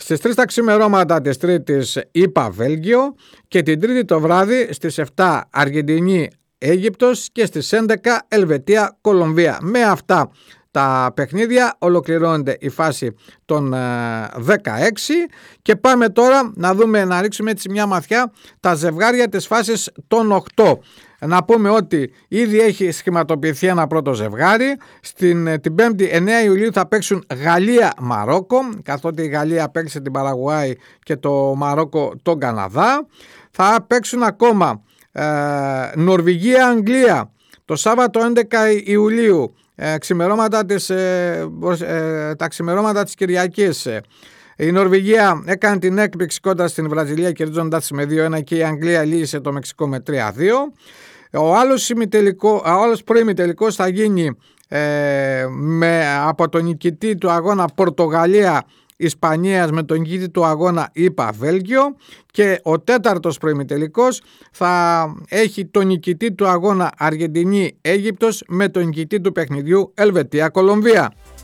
Στις 3 τα ξημερώματα της Τρίτης ΗΠΑ Βέλγιο και την Τρίτη το βράδυ στις 7 Αργεντινή Αίγυπτος και στις 11 Ελβετία Κολομβία. Με αυτά τα παιχνίδια ολοκληρώνεται η φάση των 16 και πάμε τώρα να ρίξουμε έτσι μια ματιά τα ζευγάρια της φάσης των 8. Να πούμε ότι ήδη έχει σχηματοποιηθεί ένα πρώτο ζευγάρι. Την 5η 9 Ιουλίου θα παίξουν Γαλλία-Μαρόκο, καθότι η Γαλλία παίξει την Παραγουάη και το Μαρόκο τον Καναδά. Θα παίξουν ακόμα Νορβηγία-Αγγλία το Σάββατο 11 Ιουλίου. Τα ξημερώματα της Κυριακής. Η Νορβηγία έκανε την έκπληξη κόντρα στην Βραζιλία κερδίζοντας με 2-1 και η Αγγλία λύγησε το Μεξικό με 3-2. Ο άλλος προημιτελικός θα γίνει από τον νικητή του αγώνα Πορτογαλία Ισπανίας με τον νικητή του αγώνα ΗΠΑ Βέλγιο και ο τέταρτος προημιτελικός θα έχει τον νικητή του αγώνα Αργεντινή Αίγυπτος με τον νικητή του παιχνιδιού Ελβετία Κολομβία.